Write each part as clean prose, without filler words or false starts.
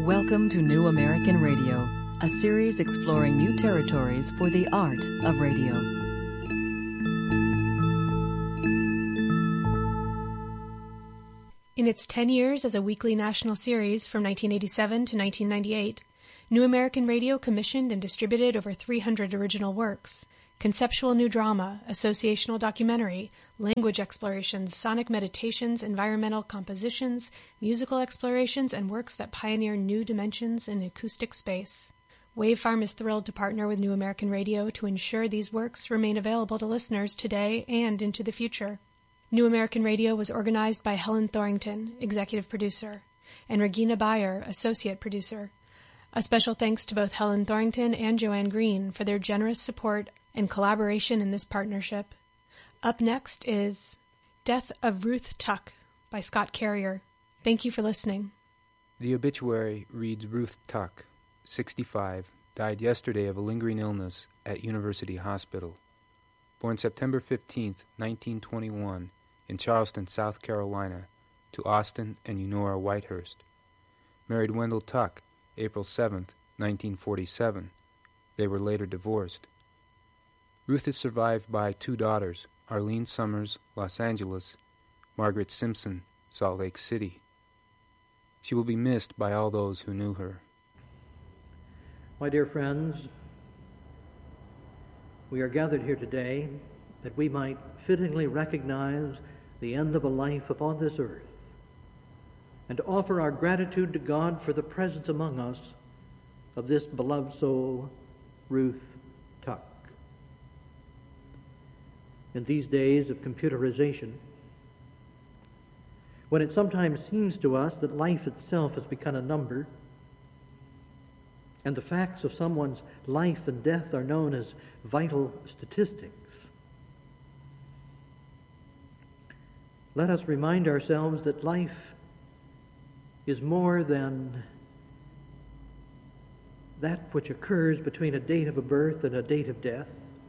Welcome to New American Radio, a series exploring new territories for the art of radio. In its 10 years as a weekly national series from 1987 to 1998, New American Radio commissioned and distributed over 300 original works. Conceptual new drama, associational documentary, language explorations, sonic meditations, environmental compositions, musical explorations, and works that pioneer new dimensions in acoustic space. Wavefarm is thrilled to partner with New American Radio to ensure these works remain available to listeners today and into the future. New American Radio was organized by Helen Thorington, executive producer, and Regina Beyer, associate producer. A special thanks to both Helen Thorington and Joanne Green for their generous support and collaboration in this partnership. Up next is Death of Ruth Tuck by Scott Carrier. Thank you for listening. The obituary reads Ruth Tuck, 65, died yesterday of a lingering illness at University Hospital. Born September 15, 1921, in Charleston, South Carolina, to Austin and Eunora Whitehurst. Married Wendell Tuck, April 7, 1947. They were later divorced. Ruth is survived by two daughters, Arlene Summers, Los Angeles, Margaret Simpson, Salt Lake City. She will be missed by all those who knew her. My dear friends, we are gathered here today that we might fittingly recognize the end of a life upon this earth and to offer our gratitude to God for the presence among us of this beloved soul, Ruth Tuck. In these days of computerization, when it sometimes seems to us that life itself has become a number, and the facts of someone's life and death are known as vital statistics, let us remind ourselves that life is more than that which occurs between a date of a birth and a date of death,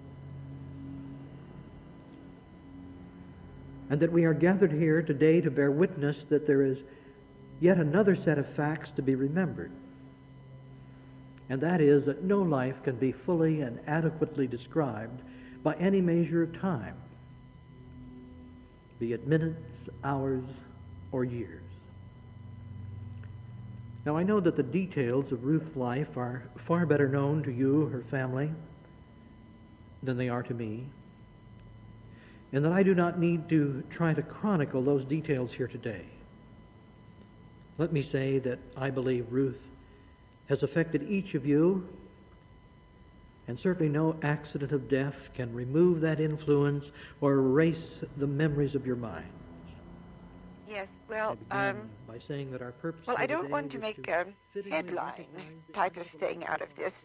and that we are gathered here today to bear witness that there is yet another set of facts to be remembered, and that is that no life can be fully and adequately described by any measure of time, be it minutes, hours, or years. Now, I know that the details of Ruth's life are far better known to you, her family, than they are to me, and that I do not need to try to chronicle those details here today. Let me say that I believe Ruth has affected each of you, and certainly no accident of death can remove that influence or erase the memories of your minds. Yes, well, by saying that our purpose. Well, I don't want to make a headline type of thing out of this.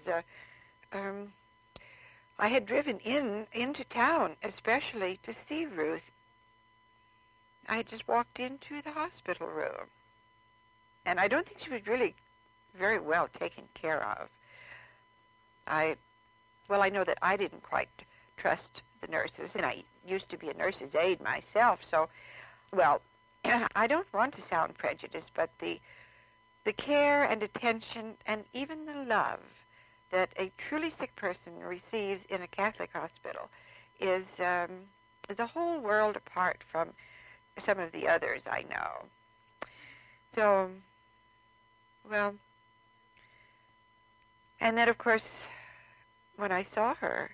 I had driven into town especially to see Ruth. I had just walked into the hospital room, and I don't think she was really very well taken care of. I know that I didn't quite trust the nurses, and I used to be a nurse's aide myself, so, well, I don't want to sound prejudiced, but the care and attention and even the love that a truly sick person receives in a Catholic hospital is a whole world apart from some of the others I know. So, well, and then, of course, when I saw her,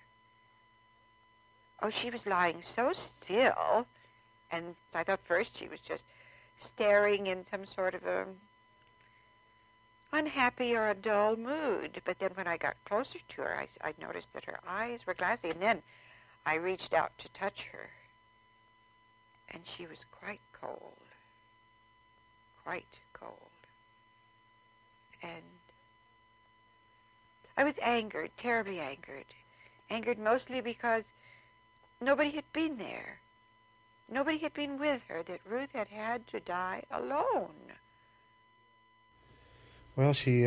she was lying so still, and I thought first she was just staring in some sort of a unhappy or a dull mood. But then when I got closer to her, I noticed that her eyes were glassy, and then I reached out to touch her, and she was quite cold. Quite cold. And I was angered, terribly angered. Angered mostly because nobody had been there. Nobody had been with her, that Ruth had had to die alone. Well, she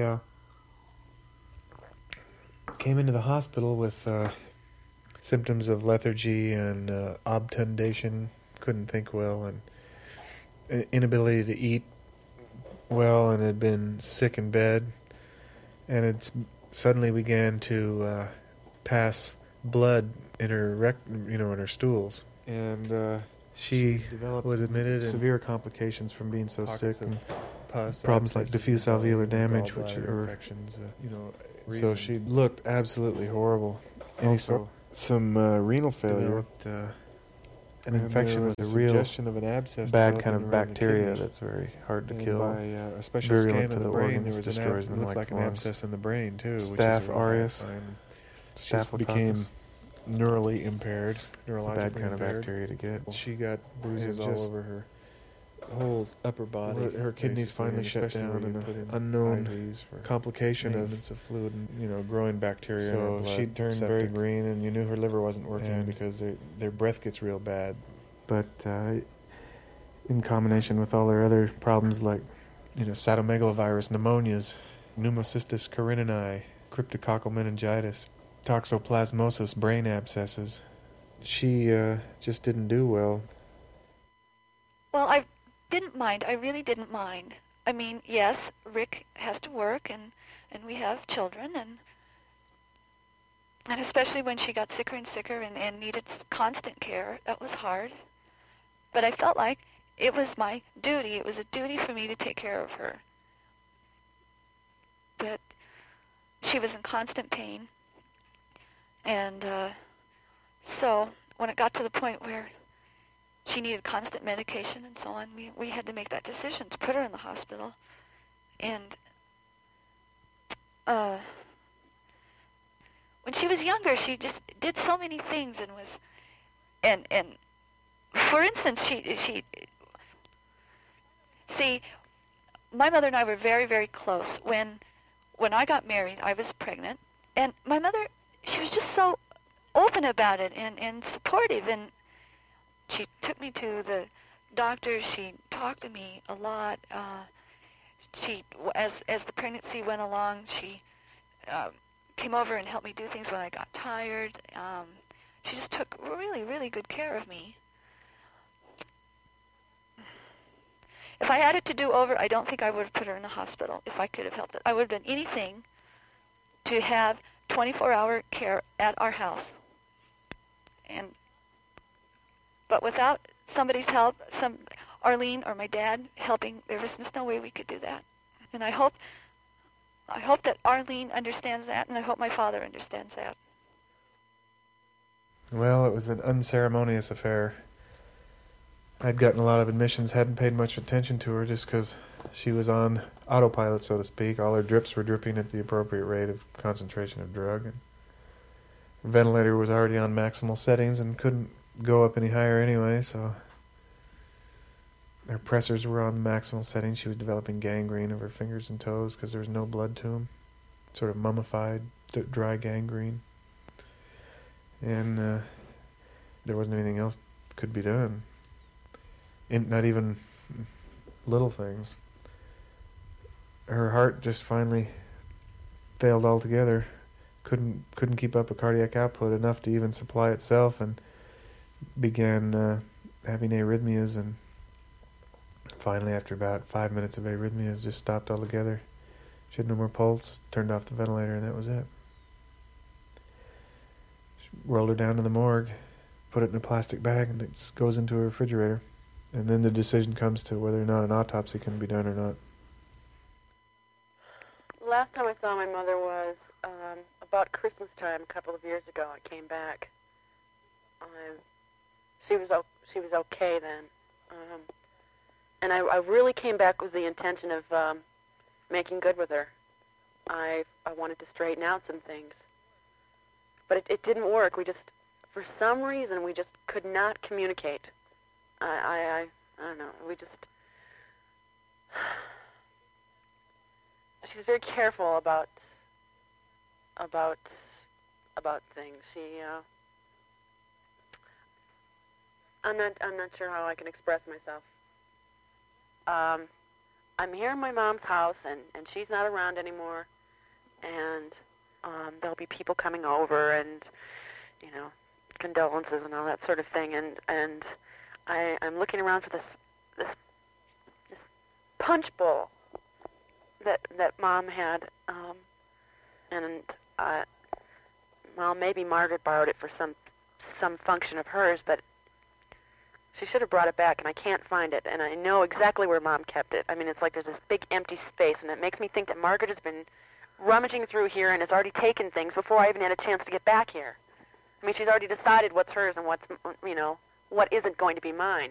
came into the hospital with symptoms of lethargy and obtundation, couldn't think well, and inability to eat well and had been sick in bed, and it suddenly began to pass blood in her in her stools, and she was admitted severe complications from being so sick, and problems like diffuse alveolar damage, which are infections. So she looked absolutely horrible. Also, some renal failure, an infection with a real of an abscess, bad kind of bacteria that's very hard to kill. By a special scan of the brain, there was destroys them like an abscess in the brain too. Staph aureus. Staphylococcus became neurally impaired. It's a bad kind of bacteria to get. She got bruises all over her whole upper body. Her kidneys finally shut down, and an unknown complication of fluid and growing bacteria. So she turned very green, and you knew her liver wasn't working because their breath gets real bad. But in combination with all their other problems like cytomegalovirus pneumonias, pneumocystis carinii, cryptococcal meningitis, toxoplasmosis brain abscesses, she just didn't do well. Well, I didn't mind. I really didn't mind. I mean, yes, Rick has to work, and we have children, and especially when she got sicker and sicker and needed constant care, that was hard. But I felt like it was my duty. It was a duty for me to take care of her. But she was in constant pain, and so when it got to the point where she needed constant medication and so on, we had to make that decision to put her in the hospital. And when she was younger, she just did so many things and was, and for instance, she see, my mother and I were very, very close. When I got married, I was pregnant, and my mother, she was just so open about it and supportive, and she took me to the doctor. She talked to me a lot. She, as the pregnancy went along, she came over and helped me do things when I got tired. She just took really, really good care of me. If I had it to do over, I don't think I would have put her in the hospital if I could have helped it. I would have done anything to have 24-hour care at our house. But without somebody's help, Arlene or my dad helping, there was just no way we could do that. And I hope that Arlene understands that, and I hope my father understands that. Well, it was an unceremonious affair. I'd gotten a lot of admissions, hadn't paid much attention to her just because she was on autopilot, so to speak. All her drips were dripping at the appropriate rate of concentration of drug. And her ventilator was already on maximal settings and couldn't go up any higher anyway, so her pressors were on maximal settings. She was developing gangrene of her fingers and toes because there was no blood to them. Sort of mummified, dry gangrene. And there wasn't anything else that could be done. Not even little things. Her heart just finally failed altogether. Couldn't keep up a cardiac output enough to even supply itself, and began having arrhythmias, and finally after about 5 minutes of arrhythmias just stopped altogether. She had no more pulse, turned off the ventilator, and that was it. She rolled her down to the morgue, put it in a plastic bag, and it goes into a refrigerator. And then the decision comes to whether or not an autopsy can be done or not. Last time I saw my mother was about Christmas time a couple of years ago. I came back. She was okay then, and I really came back with the intention of making good with her. I wanted to straighten out some things, but it didn't work. For some reason, we just could not communicate. I don't know. She's very careful about things. I'm not sure how I can express myself. I'm here in my mom's house, and she's not around anymore, and there'll be people coming over, and condolences and all that sort of thing, and I'm looking around for this punch bowl that Mom had, well, maybe Margaret borrowed it for some function of hers, but she should have brought it back, and I can't find it, and I know exactly where Mom kept it. I mean, it's like there's this big empty space, and it makes me think that Margaret has been rummaging through here and has already taken things before I even had a chance to get back here. I mean, she's already decided what's hers and what's, what isn't going to be mine.